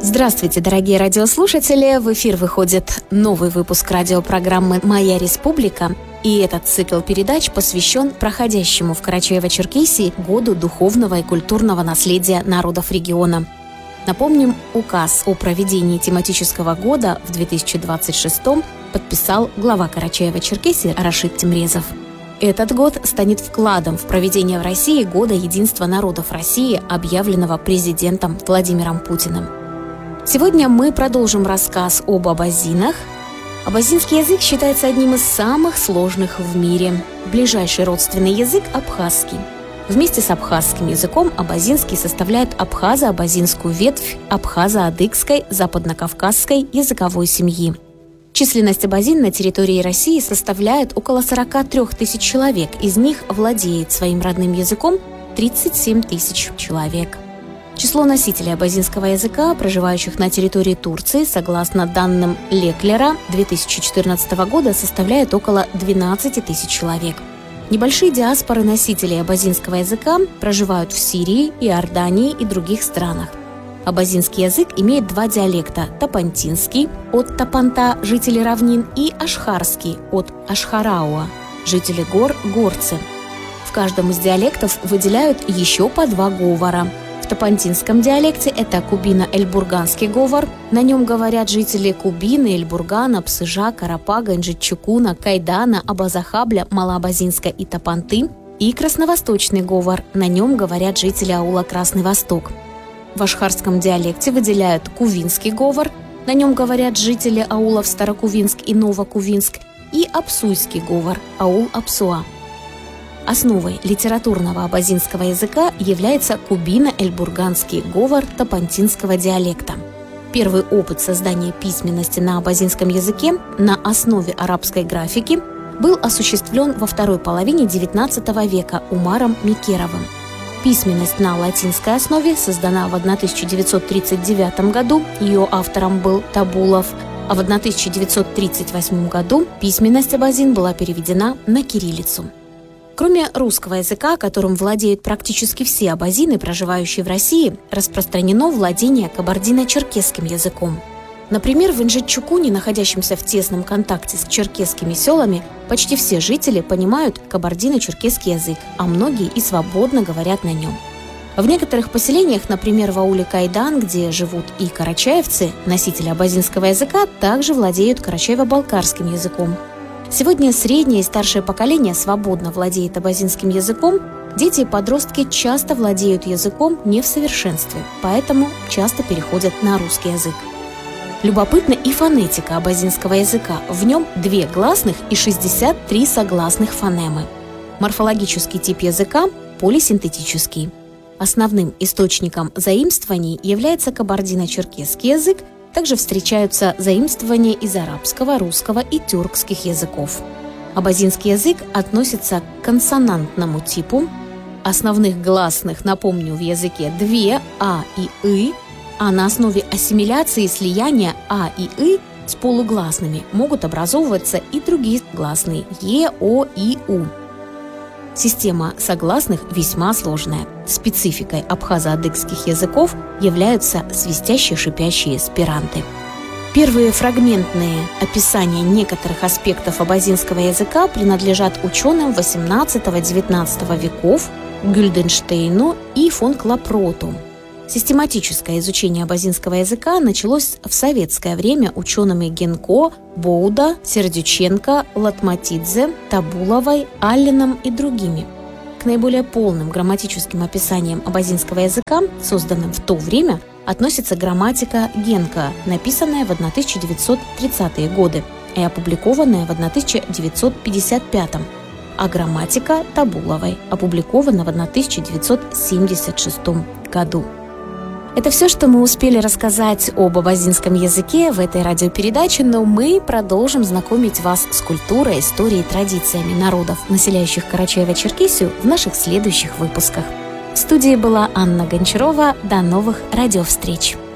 Здравствуйте, дорогие радиослушатели! В эфир выходит новый выпуск радиопрограммы «Моя республика». И этот цикл передач посвящен проходящему в Карачаево-Черкесии году духовного и культурного наследия народов региона. Напомним, указ о проведении тематического года в 2026 подписал глава Карачаево-Черкесии Рашид Темрезов. Этот год станет вкладом в проведение в России Года единства народов России, объявленного президентом Владимиром Путиным. Сегодня мы продолжим рассказ об абазинах. Абазинский язык считается одним из самых сложных в мире. Ближайший родственный язык – абхазский. Вместе с абхазским языком абазинский составляет абхазо-абазинскую ветвь абхазо-адыгской западнокавказской языковой семьи. Численность абазин на территории России составляет около 43 тысяч человек, из них владеет своим родным языком 37 тысяч человек. Число носителей абазинского языка, проживающих на территории Турции, согласно данным Леклера 2014 года, составляет около 12 тысяч человек. Небольшие диаспоры носителей абазинского языка проживают в Сирии, Иордании и других странах. Абазинский язык имеет два диалекта – тапантинский от Тапанта, жители равнин, и ашхарский от Ашхарауа, жители гор, горцы. В каждом из диалектов выделяют еще по два говора. В тапантинском диалекте это кубино-эльбурганский говор, на нем говорят жители Кубины, Эльбургана, Псыжа, Карапага, Инжитчукуна, Кайдана, Абазахабля, Малоабазинска и Тапанты, и красновосточный говор, на нем говорят жители аула Красный Восток. В ашхарском диалекте выделяют кувинский говор, на нем говорят жители аулов Старокувинск и Новокувинск, и апсуйский говор, аул Апсуа. Основой литературного абазинского языка является кубино-эльбурганский говор тапантинского диалекта. Первый опыт создания письменности на абазинском языке на основе арабской графики был осуществлен во второй половине XIX века Умаром Микеровым. Письменность на латинской основе создана в 1939 году, ее автором был Табулов, а в 1938 году письменность абазин была переведена на кириллицу. Кроме русского языка, которым владеют практически все абазины, проживающие в России, распространено владение кабардино-черкесским языком. Например, в Инжитчукуне, находящемся в тесном контакте с черкесскими селами, почти все жители понимают кабардино-черкесский язык, а многие и свободно говорят на нем. В некоторых поселениях, например, в ауле Кайдан, где живут и карачаевцы, носители абазинского языка также владеют карачаево-балкарским языком. Сегодня среднее и старшее поколение свободно владеет абазинским языком, дети и подростки часто владеют языком не в совершенстве, поэтому часто переходят на русский язык. Любопытна и фонетика абазинского языка. В нем 2 гласных и 63 согласных фонемы. Морфологический тип языка – полисинтетический. Основным источником заимствований является кабардино-черкесский язык, также встречаются заимствования из арабского, русского и тюркских языков. Абазинский язык относится к консонантному типу. Основных гласных, напомню, в языке 2 – а и ы, а на основе ассимиляции и слияния а и ы с полугласными могут образовываться и другие гласные – е, о, и, у. Система согласных весьма сложная. Спецификой абхазо-адыгских языков являются свистящие шипящие спиранты. Первые фрагментные описания некоторых аспектов абазинского языка принадлежат ученым XVIII-XIX веков Гюльденштейну и фон Клапроту. Систематическое изучение абазинского языка началось в советское время учеными Генко, Боуда, Сердюченко, Латматидзе, Табуловой, Алленом и другими. К наиболее полным грамматическим описаниям абазинского языка, созданным в то время, относится грамматика Генко, написанная в 1930-е годы и опубликованная в 1955, а грамматика Табуловой, опубликована в 1976 году. Это все, что мы успели рассказать об абазинском языке в этой радиопередаче, но мы продолжим знакомить вас с культурой, историей и традициями народов, населяющих Карачаево-Черкесию, в наших следующих выпусках. В студии была Анна Гончарова. До новых радиовстреч!